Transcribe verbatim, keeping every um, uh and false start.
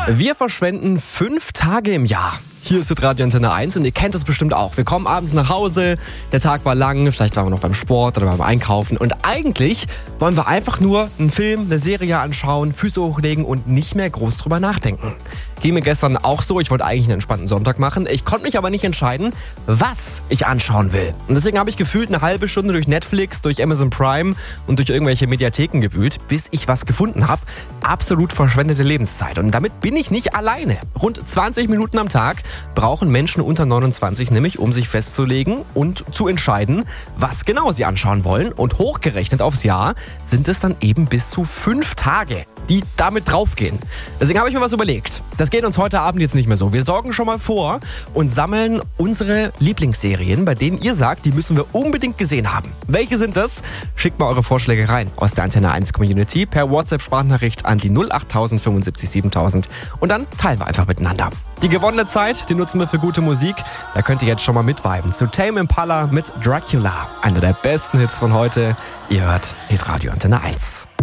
Wir verschwenden fünf Tage im Jahr. Hier ist Radio Antenne eins und ihr kennt es bestimmt auch. Wir kommen abends nach Hause, der Tag war lang, vielleicht waren wir noch beim Sport oder beim Einkaufen und eigentlich wollen wir einfach nur einen Film, eine Serie anschauen, Füße hochlegen und nicht mehr groß drüber nachdenken. Ging mir gestern auch so, ich wollte eigentlich einen entspannten Sonntag machen, ich konnte mich aber nicht entscheiden, was ich anschauen will. Und deswegen habe ich gefühlt eine halbe Stunde durch Netflix, durch Amazon Prime und durch irgendwelche Mediatheken gewühlt, bis ich was gefunden habe. Absolut verschwendete Lebenszeit. Und damit bin ich nicht alleine. Rund zwanzig Minuten am Tag brauchen Menschen unter neunundzwanzig nämlich, um sich festzulegen und zu entscheiden, was genau sie anschauen wollen. Und hochgerechnet aufs Jahr sind es dann eben bis zu fünf Tage, die damit draufgehen. Deswegen habe ich mir was überlegt. Das geht uns heute Abend jetzt nicht mehr so. Wir sorgen schon mal vor und sammeln unsere Lieblingsserien, bei denen ihr sagt, die müssen wir unbedingt gesehen haben. Welche sind das? Schickt mal eure Vorschläge rein aus der Antenne eins Community per WhatsApp-Sprachnachricht an die null acht tausend fünfundsiebzig siebentausend und dann teilen wir einfach miteinander. Die gewonnene Zeit, die nutzen wir für gute Musik. Da könnt ihr jetzt schon mal mitviben. Zu Tame Impala mit Dracula. Einer der besten Hits von heute. Ihr hört Hit Radio Antenne eins.